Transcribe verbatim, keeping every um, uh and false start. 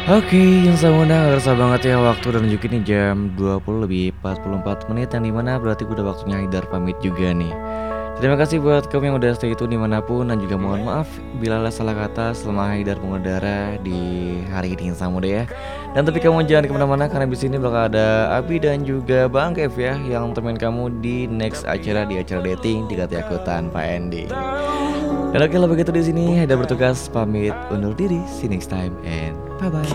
Oke, yang saya undang kerasa banget ya waktu dan juga nih jam dua puluh lebih empat puluh empat menit yang dimana berarti udah waktunya Haidar pamit juga nih. Terima kasih buat kamu yang udah stay tune dimanapun dan juga mohon maaf bila ada salah kata selama Haidar mengudara di hari ini sama deh ya. Dan tapi kamu jangan kemana-mana karena di sini bakal ada Abi dan juga Bang Kev ya yang temen kamu di next acara di acara dating di Kati Aku Tanpa Ending. Dan oke kalau begitu di sini Haidar bertugas pamit undur diri. See you next time and bye bye.